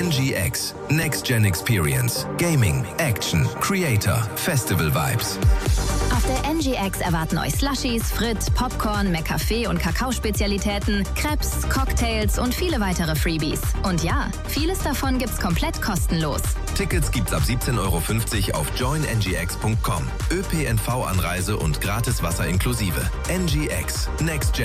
NGX. Next Gen Experience. Gaming, Action, Creator, Festival Vibes. Auf der NGX erwarten euch Slushies, Fritt, Popcorn, McCafé und Kakaospezialitäten, Crepes, Cocktails und viele weitere Freebies. Und ja, vieles davon gibt's komplett kostenlos. Tickets gibt's ab 17,50 € auf joinngx.com. ÖPNV-Anreise und gratis Wasser inklusive. NGX. Next Gen